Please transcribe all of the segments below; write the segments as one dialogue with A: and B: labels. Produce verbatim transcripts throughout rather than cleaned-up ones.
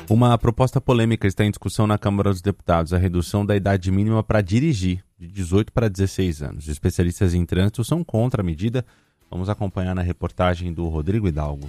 A: Uma proposta polêmica está em discussão na Câmara dos Deputados, a redução da idade mínima para dirigir, de dezoito para dezesseis anos. Especialistas em trânsito são contra a medida. Vamos acompanhar na reportagem do Rodrigo Hidalgo.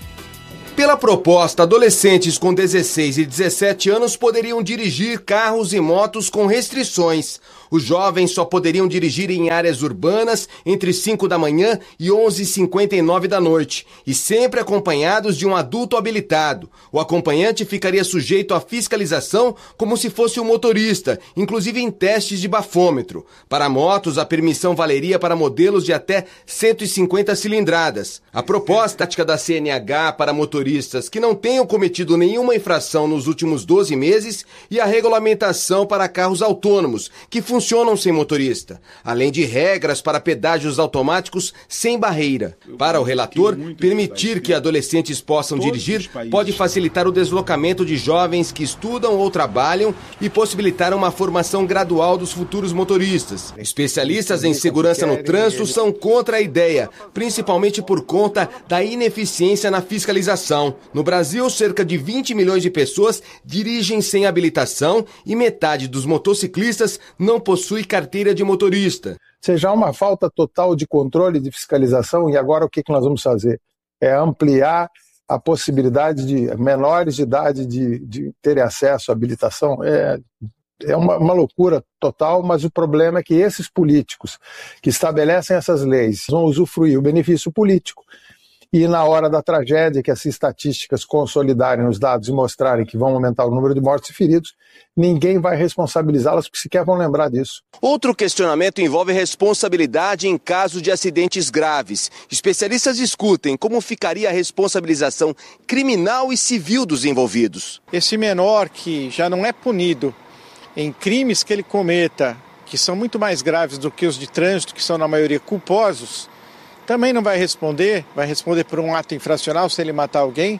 B: Pela proposta, adolescentes com dezesseis e dezessete anos poderiam dirigir carros e motos com restrições. Os jovens só poderiam dirigir em áreas urbanas entre cinco da manhã e onze e cinquenta e nove da noite, e sempre acompanhados de um adulto habilitado. O acompanhante ficaria sujeito à fiscalização como se fosse um motorista, inclusive em testes de bafômetro. Para motos, a permissão valeria para modelos de até cento e cinquenta cilindradas. A proposta tática da C N H para motoristas que não tenham cometido nenhuma infração nos últimos doze meses e a regulamentação para carros autônomos, que funcionam sem motorista, além de regras para pedágios automáticos sem barreira. Para o relator, permitir que adolescentes possam dirigir pode facilitar o deslocamento de jovens que estudam ou trabalham e possibilitar uma formação gradual dos futuros motoristas. Especialistas em segurança no trânsito são contra a ideia, principalmente por conta da ineficiência na fiscalização. No Brasil, cerca de vinte milhões de pessoas dirigem sem habilitação e metade dos motociclistas não possui carteira de motorista.
C: Seja uma falta total de controle de fiscalização, e agora o que nós vamos fazer? É ampliar a possibilidade de menores de idade de, de terem acesso à habilitação. É, é uma, uma loucura total, mas o problema é que esses políticos que estabelecem essas leis vão usufruir o benefício político. E na hora da tragédia, que as estatísticas consolidarem os dados e mostrarem que vão aumentar o número de mortos e feridos, ninguém vai responsabilizá-las, porque sequer vão lembrar disso.
B: Outro questionamento envolve responsabilidade em caso de acidentes graves. Especialistas discutem como ficaria a responsabilização criminal e civil dos envolvidos.
D: Esse menor que já não é punido em crimes que ele cometa, que são muito mais graves do que os de trânsito, que são na maioria culposos, também não vai responder, vai responder por um ato infracional se ele matar alguém,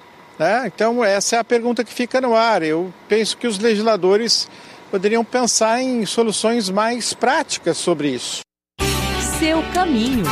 D: né? Então essa é a pergunta que fica no ar. Eu penso que os legisladores poderiam pensar em soluções mais práticas sobre isso.
E: Seu caminho.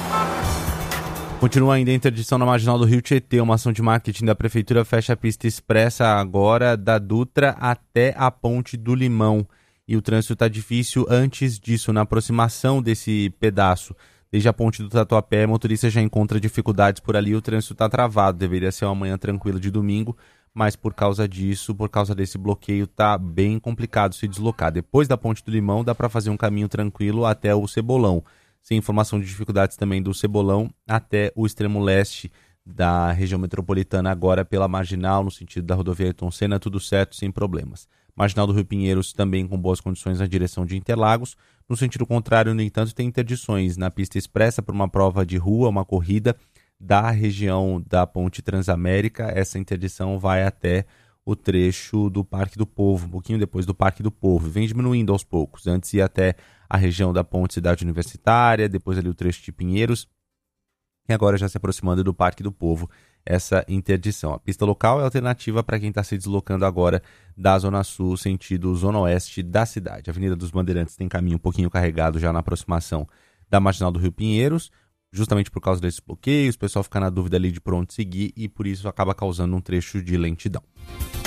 A: Continua ainda a interdição na Marginal do Rio Tietê. Uma ação de marketing da Prefeitura fecha a pista expressa agora da Dutra até a Ponte do Limão. E o trânsito está difícil antes disso, na aproximação desse pedaço. Desde a ponte do Tatuapé, motorista já encontra dificuldades por ali, o trânsito está travado. Deveria ser uma manhã tranquila de domingo, mas por causa disso, por causa desse bloqueio, está bem complicado se deslocar. Depois da Ponte do Limão, dá para fazer um caminho tranquilo até o Cebolão. Sem informação de dificuldades também do Cebolão até o extremo leste da região metropolitana, agora pela Marginal, no sentido da rodovia Ayrton Senna, tudo certo, sem problemas. Marginal do Rio Pinheiros também com boas condições na direção de Interlagos. No sentido contrário, no entanto, tem interdições na pista expressa por uma prova de rua, uma corrida da região da Ponte Transamérica. Essa interdição vai até o trecho do Parque do Povo, um pouquinho depois do Parque do Povo. Vem diminuindo aos poucos. Antes ia até a região da Ponte Cidade Universitária, depois ali o trecho de Pinheiros, e agora já se aproximando do Parque do Povo, essa interdição. A pista local é alternativa para quem está se deslocando agora da Zona Sul, sentido Zona Oeste da cidade. A Avenida dos Bandeirantes tem caminho um pouquinho carregado já na aproximação da Marginal do Rio Pinheiros, justamente por causa desses bloqueios, o pessoal fica na dúvida ali de por onde seguir e por isso acaba causando um trecho de lentidão.